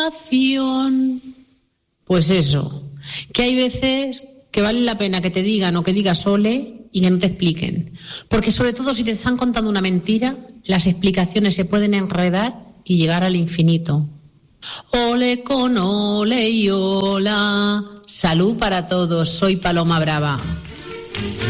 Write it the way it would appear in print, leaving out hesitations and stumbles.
Pues eso, que hay veces que vale la pena que te digan o que digas ole y que no te expliquen. Porque sobre todo si te están contando una mentira, las explicaciones se pueden enredar y llegar al infinito. Ole con ole y hola. Salud para todos, soy Paloma Brava.